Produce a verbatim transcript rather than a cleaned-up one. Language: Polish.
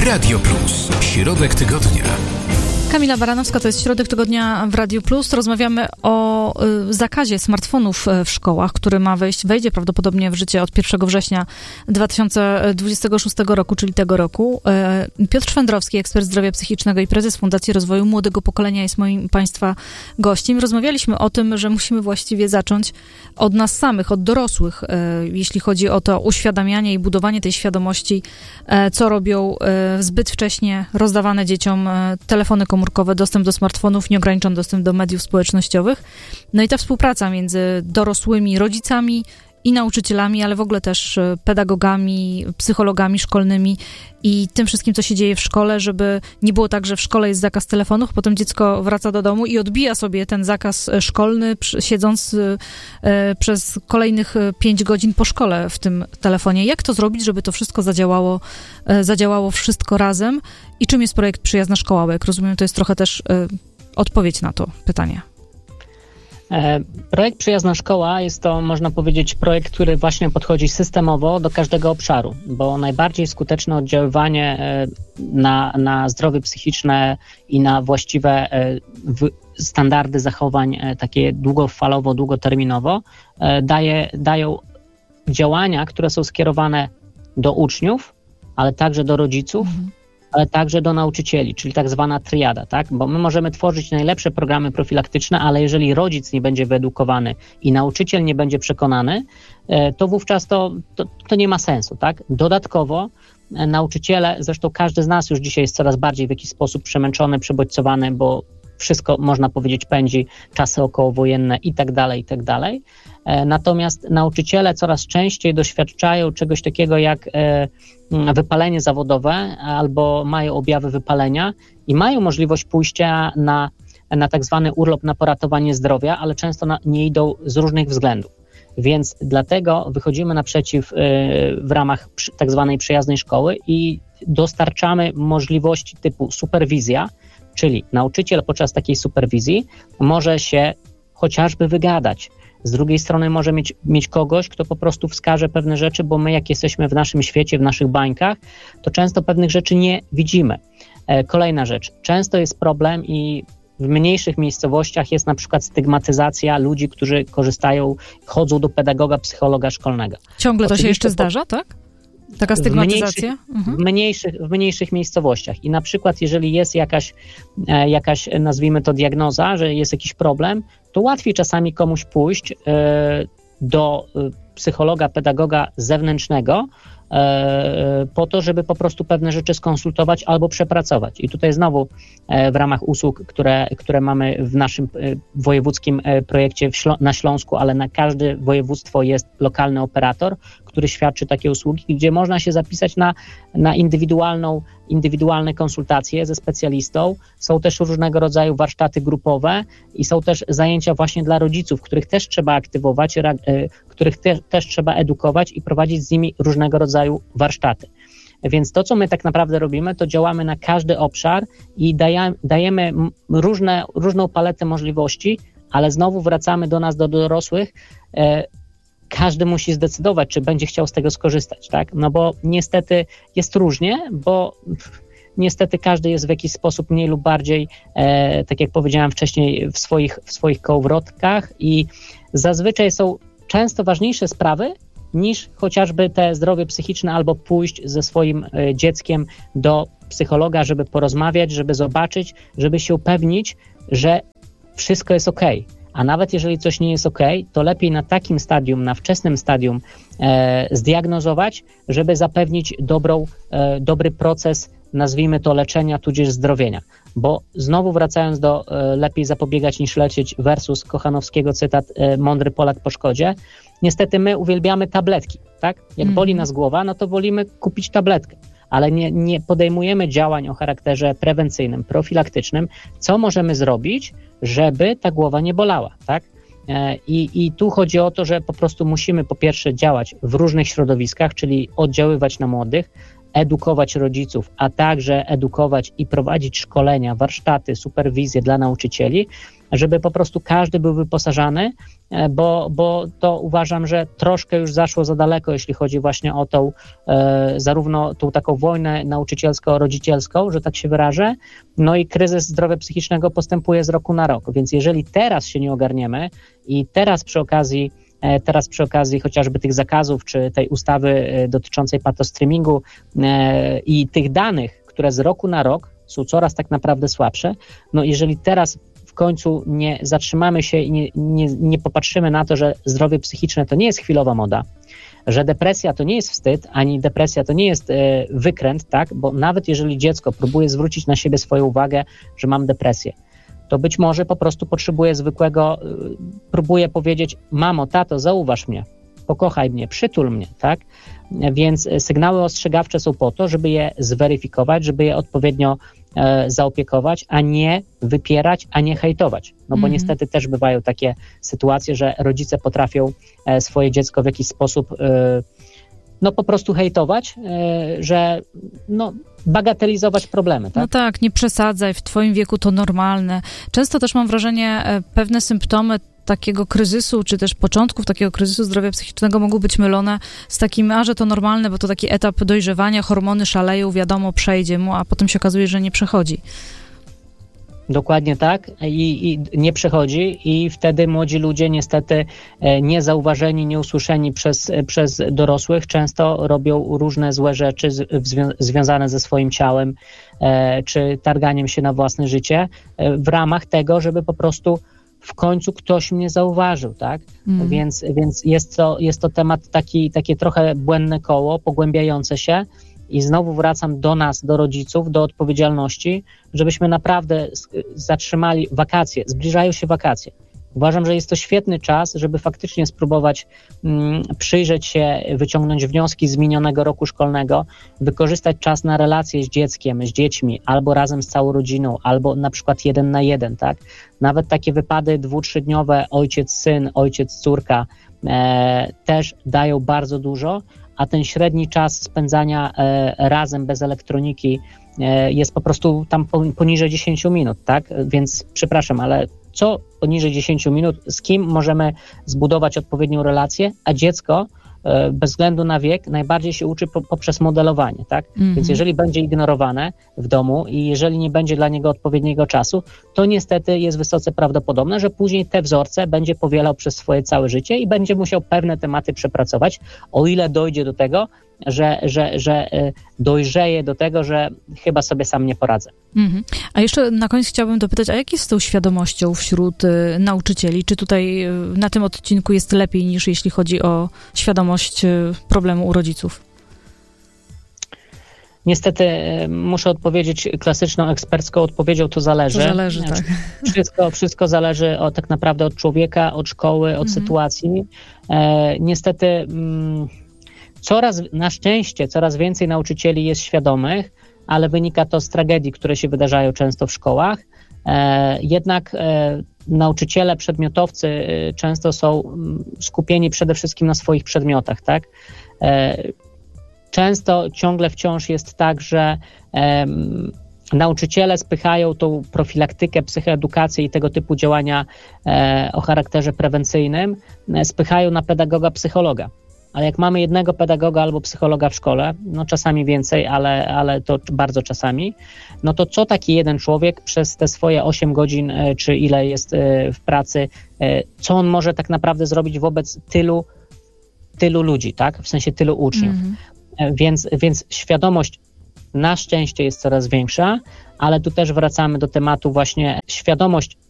Radio Plus. Środek tygodnia. Kamila Baranowska, to jest Środek Tygodnia w Radiu Plus. Rozmawiamy o y, zakazie smartfonów w szkołach, który ma wejść, wejdzie prawdopodobnie w życie od pierwszego września dwa tysiące dwudziestego szóstego roku, czyli tego roku. Y, Piotr Szwendrowski, ekspert zdrowia psychicznego i prezes Fundacji Rozwoju Młodego Pokolenia, jest moim Państwa gościem. Rozmawialiśmy o tym, że musimy właściwie zacząć od nas samych, od dorosłych, y, jeśli chodzi o to uświadamianie i budowanie tej świadomości, y, co robią y, zbyt wcześnie rozdawane dzieciom y, telefony komórkowe, komórkowe, dostęp do smartfonów, nieograniczony dostęp do mediów społecznościowych. No i ta współpraca między dorosłymi, rodzicami i nauczycielami, ale w ogóle też pedagogami, psychologami szkolnymi i tym wszystkim, co się dzieje w szkole, żeby nie było tak, że w szkole jest zakaz telefonów, potem dziecko wraca do domu i odbija sobie ten zakaz szkolny, siedząc e, przez kolejnych pięć godzin po szkole w tym telefonie. Jak to zrobić, żeby to wszystko zadziałało, e, zadziałało wszystko razem? I czym jest projekt Przyjazna Szkoła? Jak rozumiem, to jest trochę też e, odpowiedź na to pytanie. Projekt Przyjazna Szkoła jest to, można powiedzieć, projekt, który właśnie podchodzi systemowo do każdego obszaru, bo najbardziej skuteczne oddziaływanie na, na zdrowie psychiczne i na właściwe standardy zachowań takie długofalowo, długoterminowo daje, dają działania, które są skierowane do uczniów, ale także do rodziców, mhm. ale także do nauczycieli, czyli tak zwana triada, tak? Bo my możemy tworzyć najlepsze programy profilaktyczne, ale jeżeli rodzic nie będzie wyedukowany i nauczyciel nie będzie przekonany, to wówczas to, to, to nie ma sensu, tak? Dodatkowo nauczyciele, zresztą każdy z nas już dzisiaj jest coraz bardziej w jakiś sposób przemęczony, przebodźcowany, bo wszystko, można powiedzieć, pędzi, czasy okołowojenne i tak dalej, i tak dalej. Natomiast nauczyciele coraz częściej doświadczają czegoś takiego jak wypalenie zawodowe albo mają objawy wypalenia i mają możliwość pójścia na, na tak zwany urlop na poratowanie zdrowia, ale często na, nie idą z różnych względów. Więc dlatego wychodzimy naprzeciw w ramach tak zwanej przyjaznej szkoły i dostarczamy możliwości typu superwizja, czyli nauczyciel podczas takiej superwizji może się chociażby wygadać. Z drugiej strony może mieć, mieć kogoś, kto po prostu wskaże pewne rzeczy, bo my jak jesteśmy w naszym świecie, w naszych bańkach, to często pewnych rzeczy nie widzimy. E, kolejna rzecz. Często jest problem i w mniejszych miejscowościach jest na przykład stygmatyzacja ludzi, którzy korzystają, chodzą do pedagoga, psychologa szkolnego. Ciągle to Oczywiście się jeszcze po... zdarza, tak? Taka stygmatyzacja? W mniejszych, mhm. w, mniejszych, w mniejszych miejscowościach. I na przykład jeżeli jest jakaś, e, jakaś, nazwijmy to diagnoza, że jest jakiś problem, to łatwiej czasami komuś pójść e, do e, psychologa, pedagoga zewnętrznego e, po to, żeby po prostu pewne rzeczy skonsultować albo przepracować. I tutaj znowu e, w ramach usług, które, które mamy w naszym e, wojewódzkim e, projekcie w Ślą- na Śląsku, ale na każde województwo jest lokalny operator, który świadczy takie usługi, gdzie można się zapisać na, na indywidualną, indywidualne konsultacje ze specjalistą. Są też różnego rodzaju warsztaty grupowe i są też zajęcia właśnie dla rodziców, których też trzeba aktywować, ra, y, których te, też trzeba edukować i prowadzić z nimi różnego rodzaju warsztaty. Więc to, co my tak naprawdę robimy, to działamy na każdy obszar i daja, dajemy różne, różną paletę możliwości, ale znowu wracamy do nas, do dorosłych. Y, Każdy musi zdecydować, czy będzie chciał z tego skorzystać, tak? No bo niestety jest różnie, bo niestety każdy jest w jakiś sposób mniej lub bardziej, e, tak jak powiedziałem wcześniej, w swoich, w swoich kołowrotkach i zazwyczaj są często ważniejsze sprawy niż chociażby te zdrowie psychiczne albo pójść ze swoim e, dzieckiem do psychologa, żeby porozmawiać, żeby zobaczyć, żeby się upewnić, że wszystko jest okej. A nawet jeżeli coś nie jest ok, to lepiej na takim stadium, na wczesnym stadium e, zdiagnozować, żeby zapewnić dobrą, e, dobry proces, nazwijmy to leczenia, tudzież zdrowienia. Bo znowu wracając do e, lepiej zapobiegać niż leczyć versus Kochanowskiego cytat e, mądry Polak po szkodzie, niestety my uwielbiamy tabletki, tak? Jak mm. boli nas głowa, no to wolimy kupić tabletkę. Ale nie, nie podejmujemy działań o charakterze prewencyjnym, profilaktycznym, co możemy zrobić, żeby ta głowa nie bolała, tak? I, I tu chodzi o to, że po prostu musimy po pierwsze działać w różnych środowiskach, czyli oddziaływać na młodych, edukować rodziców, a także edukować i prowadzić szkolenia, warsztaty, superwizje dla nauczycieli, żeby po prostu każdy był wyposażany, bo, bo to uważam, że troszkę już zaszło za daleko, jeśli chodzi właśnie o tą e, zarówno tą taką wojnę nauczycielsko-rodzicielską, że tak się wyrażę, no i kryzys zdrowia psychicznego postępuje z roku na rok, więc jeżeli teraz się nie ogarniemy i teraz przy okazji Teraz przy okazji chociażby tych zakazów, czy tej ustawy dotyczącej patostreamingu i tych danych, które z roku na rok są coraz tak naprawdę słabsze, no jeżeli teraz w końcu nie zatrzymamy się i nie, nie, nie popatrzymy na to, że zdrowie psychiczne to nie jest chwilowa moda, że depresja to nie jest wstyd, ani depresja to nie jest wykręt, tak? Bo nawet jeżeli dziecko próbuje zwrócić na siebie swoją uwagę, że mam depresję, to być może po prostu potrzebuje zwykłego, próbuje powiedzieć: mamo, tato, zauważ mnie, pokochaj mnie, przytul mnie, tak? Więc sygnały ostrzegawcze są po to, żeby je zweryfikować, żeby je odpowiednio e, zaopiekować, a nie wypierać, a nie hejtować. No bo mm. niestety też bywają takie sytuacje, że rodzice potrafią e, swoje dziecko w jakiś sposób e, no po prostu hejtować, e, że no bagatelizować problemy, tak? No tak, nie przesadzaj, w twoim wieku to normalne. Często też mam wrażenie, pewne symptomy takiego kryzysu, czy też początków takiego kryzysu zdrowia psychicznego mogą być mylone z takim, a że to normalne, bo to taki etap dojrzewania, hormony szaleją, wiadomo, przejdzie mu, a potem się okazuje, że nie przechodzi. Dokładnie tak I, i nie przechodzi i wtedy młodzi ludzie niestety niezauważeni, nieusłyszeni przez, przez dorosłych często robią różne złe rzeczy z, zwią- związane ze swoim ciałem e, czy targaniem się na własne życie e, w ramach tego, żeby po prostu w końcu ktoś mnie zauważył, tak? Mm. Więc, więc jest, to, jest to temat taki, takie trochę błędne koło, pogłębiające się. I znowu wracam do nas, do rodziców, do odpowiedzialności, żebyśmy naprawdę zatrzymali wakacje. Zbliżają się wakacje. Uważam, że jest to świetny czas, żeby faktycznie spróbować mm, przyjrzeć się, wyciągnąć wnioski z minionego roku szkolnego, wykorzystać czas na relacje z dzieckiem, z dziećmi, albo razem z całą rodziną, albo na przykład jeden na jeden, tak? Nawet takie wypady dwu-, trzydniowe, ojciec-syn, ojciec-córka e, też dają bardzo dużo, a ten średni czas spędzania e, razem bez elektroniki e, jest po prostu tam poniżej dziesięć minut, tak? Więc przepraszam, ale co poniżej dziesięć minut, z kim możemy zbudować odpowiednią relację, a dziecko e, bez względu na wiek najbardziej się uczy po, poprzez modelowanie, tak? Mm-hmm. Więc jeżeli będzie ignorowane w domu i jeżeli nie będzie dla niego odpowiedniego czasu, to niestety jest wysoce prawdopodobne, że później te wzorce będzie powielał przez swoje całe życie i będzie musiał pewne tematy przepracować, o ile dojdzie do tego, że, że, że dojrzeje do tego, że chyba sobie sam nie poradzę. Mhm. A jeszcze na koniec chciałabym dopytać, a jak jest z tą świadomością wśród y, nauczycieli? Czy tutaj y, na tym odcinku jest lepiej niż jeśli chodzi o świadomość y, problemu u rodziców? Niestety muszę odpowiedzieć klasyczną ekspercką odpowiedzią, to zależy. To zależy, tak. Wszystko, wszystko zależy od, tak naprawdę od człowieka, od szkoły, od mhm. sytuacji. E, niestety mm, coraz, na szczęście coraz więcej nauczycieli jest świadomych, ale wynika to z tragedii, które się wydarzają często w szkołach. E, jednak e, nauczyciele, przedmiotowcy e, często są skupieni przede wszystkim na swoich przedmiotach, tak? E, Często ciągle wciąż jest tak, że um, nauczyciele spychają tą profilaktykę, psychoedukację i tego typu działania e, o charakterze prewencyjnym, e, spychają na pedagoga, psychologa. Ale jak mamy jednego pedagoga albo psychologa w szkole, no czasami więcej, ale, ale to bardzo czasami, no to co taki jeden człowiek przez te swoje osiem godzin, e, czy ile jest e, w pracy, e, co on może tak naprawdę zrobić wobec tylu, tylu ludzi, tak? W sensie tylu uczniów. Mm-hmm. Więc, więc świadomość na szczęście jest coraz większa, ale tu też wracamy do tematu właśnie świadomość